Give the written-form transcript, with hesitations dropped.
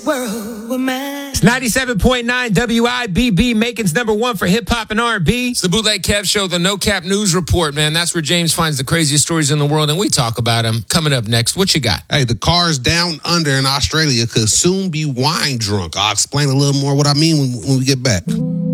world were mine. It's 97.9 WIBB, Macon's number one for hip hop and R&B. It's the Bootleg Kev Show, the No Cap News Report, man. That's where James finds the craziest stories in the world, and we talk about them. Coming up next, what you got? Hey, the cars down under in Australia could soon be wine drunk. I'll explain a little more what I mean when we get back.